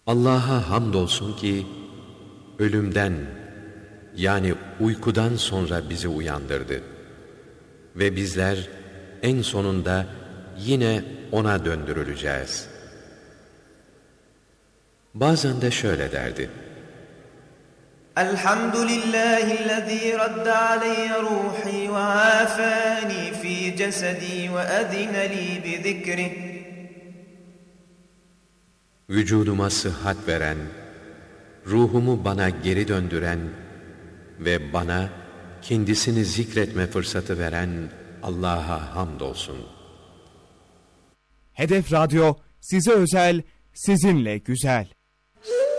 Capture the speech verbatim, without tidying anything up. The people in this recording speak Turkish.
Allah'a hamdolsun ki ölümden yani uykudan sonra bizi uyandırdı. Ve bizler en sonunda yine O'na döndürüleceğiz. Bazen de şöyle derdi: Elhamdülillahillezî radde aleyye ruhî ve afâni fî cesedî ve edine lî bi zikrih. Vücuduma sıhhat veren, ruhumu bana geri döndüren ve bana kendisini zikretme fırsatı veren Allah'a hamdolsun. Hedef Radyo size özel, sizinle güzel.